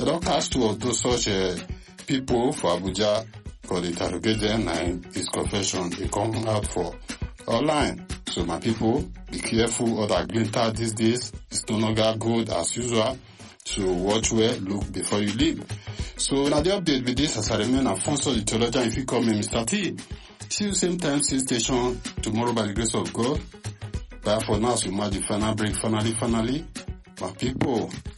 They don't catch two of those such people for Abuja for the interrogate them, and his confession they come out for online. So my people, be careful other glinter these days. It's no longer good as usual. So watch well, look before you leave. So now the update with this as I remain Alfonso the theologian. If you call me Mr. T. See you same time, same station tomorrow by the grace of God. But for now, so much the final break, finally, my people.